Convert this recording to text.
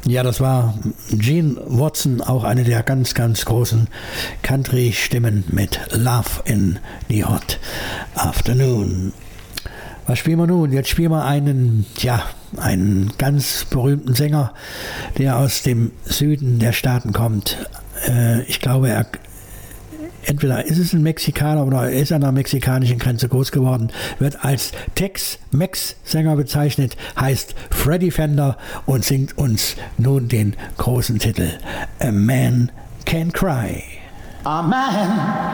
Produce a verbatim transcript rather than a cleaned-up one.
Ja, das war Gene Watson, auch eine der ganz, ganz großen Country-Stimmen mit Love in the Hot Afternoon. Was spielen wir nun? Jetzt spielen wir einen, ja, einen ganz berühmten Sänger, der aus dem Süden der Staaten kommt. Äh, ich glaube, er entweder ist es ein Mexikaner oder er ist an der mexikanischen Grenze groß geworden, wird als Tex-Mex-Sänger bezeichnet, heißt Freddie Fender und singt uns nun den großen Titel A Man Can Cry. A man